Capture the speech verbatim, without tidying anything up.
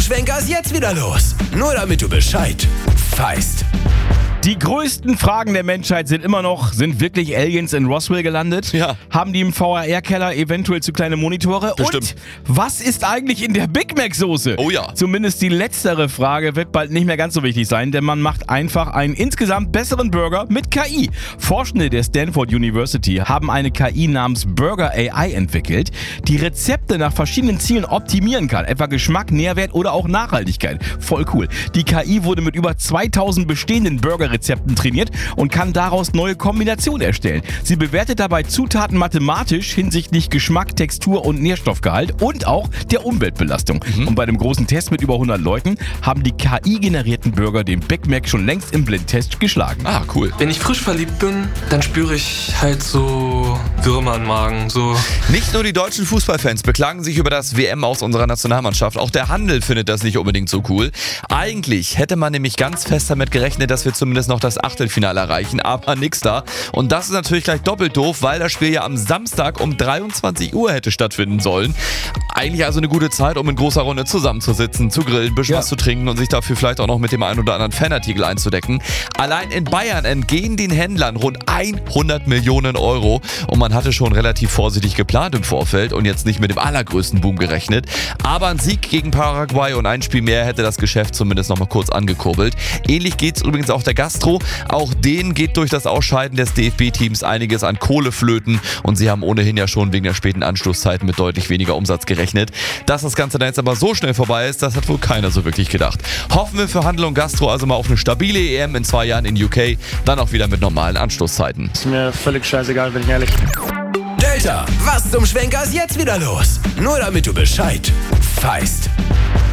Schwenker ist jetzt wieder los. Nur damit du Bescheid weißt. Die größten Fragen der Menschheit sind immer noch, sind wirklich Aliens in Roswell gelandet? Ja. Haben die im V R R-Keller eventuell zu kleine Monitore? Bestimmt. Und was ist eigentlich in der Big Mac-Soße? Oh ja. Zumindest die letztere Frage wird bald nicht mehr ganz so wichtig sein, denn man macht einfach einen insgesamt besseren Burger mit K I. Forschende der Stanford University haben eine K I namens Burger A I entwickelt, die Rezepte nach verschiedenen Zielen optimieren kann, etwa Geschmack, Nährwert oder auch Nachhaltigkeit. Voll cool. Die K I wurde mit über zweitausend bestehenden Burger Rezepten trainiert und kann daraus neue Kombinationen erstellen. Sie bewertet dabei Zutaten mathematisch hinsichtlich Geschmack, Textur und Nährstoffgehalt und auch der Umweltbelastung. Mhm. Und bei dem großen Test mit über hundert Leuten haben die K I-generierten Burger den Big Mac schon längst im Blindtest geschlagen. Ah, cool. Wenn ich frisch verliebt bin, dann spüre ich halt so Würmer im Magen. So. Nicht nur die deutschen Fußballfans beklagen sich über das W M aus unserer Nationalmannschaft. Auch der Handel findet das nicht unbedingt so cool. Eigentlich hätte man nämlich ganz fest damit gerechnet, dass wir zumindest noch das Achtelfinale erreichen, aber nix da. Und das ist natürlich gleich doppelt doof, weil das Spiel ja am Samstag um dreiundzwanzig Uhr hätte stattfinden sollen. Eigentlich also eine gute Zeit, um in großer Runde zusammenzusitzen, zu grillen, ein bisschen Ja. was zu trinken und sich dafür vielleicht auch noch mit dem einen oder anderen Fanartikel einzudecken. Allein in Bayern entgehen den Händlern rund hundert Millionen Euro und man hatte schon relativ vorsichtig geplant im Vorfeld und jetzt nicht mit dem allergrößten Boom gerechnet. Aber ein Sieg gegen Paraguay und ein Spiel mehr hätte das Geschäft zumindest noch mal kurz angekurbelt. Ähnlich geht es übrigens auch der Gastro. Auch denen geht durch das Ausscheiden des D F B-Teams einiges an Kohle flöten und sie haben ohnehin ja schon wegen der späten Anstoßzeiten mit deutlich weniger Umsatz gerechnet. Dass das Ganze dann jetzt aber so schnell vorbei ist, das hat wohl keiner so wirklich gedacht. Hoffen wir für Handel und Gastro also mal auf eine stabile E M in zwei Jahren in U K, dann auch wieder mit normalen Anstoßzeiten. Ist mir völlig scheißegal, bin ich ehrlich. Delta, was zum Schwenker ist jetzt wieder los? Nur damit du Bescheid weißt.